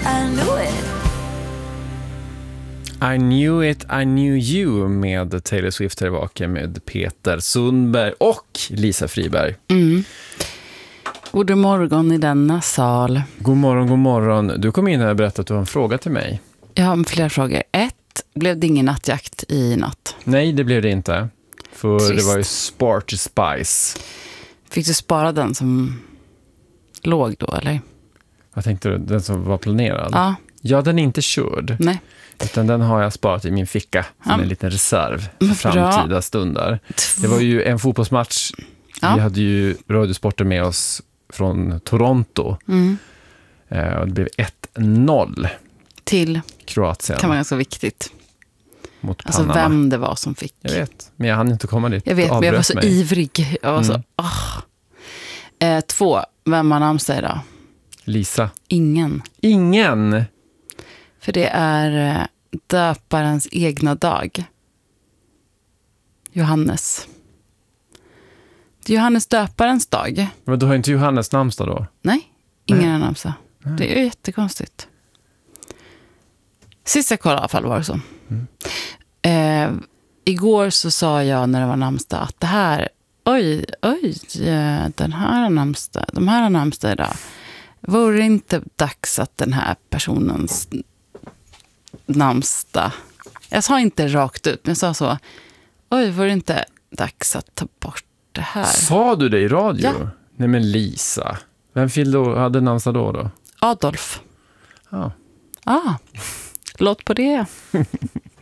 I knew it, I knew you med Taylor Swift tillbaka med Peter Sundberg och Lisa Friberg. God morgon i denna sal. God morgon, god morgon. Du kom in här och berättade att du har en fråga till mig. Jag har flera frågor. 1. Blev det ingen nattjakt i natt? Nej, det blev det inte. För Trist. det var ju Sporty Spice. Fick du spara den som låg då, eller? Vad tänkte du? Den som var planerad? Ja. Ja, den är inte körd. Nej. Utan den har jag sparat i min ficka som en liten reserv för framtida stunder. Det var ju en fotbollsmatch. Ja. Vi hade ju Radiosporter med oss från Toronto. Och det blev 1-0 Till, Kroatien kan vara ganska viktigt. mot Alltså Panama. vem det var som fick. Jag vet, men jag hann inte komma dit. Jag vet, men jag var så ivrig. Jag var så, 2. Vem har namnsdag idag? Lisa. Ingen. Ingen! För det är döparens egna dag. Johannes. Det är Johannes döparens dag. Men du har inte Johannes namnsdag då? Nej, ingen har namnsdag. Det är jättekonstigt. Sist jag kollade i alla fall var det så. Igår så sa jag när det var namnsdag att det här, den här har namnsdag, de här har namnsdag idag. Vore det inte dags att den här personens namnsdag, jag sa inte rakt ut, men jag sa så, vore det inte dags att ta bort det här? Sa du det i radio? Ja. Nej men Lisa. Vem hade namnsdag då? Adolf. Ja. Låt på det.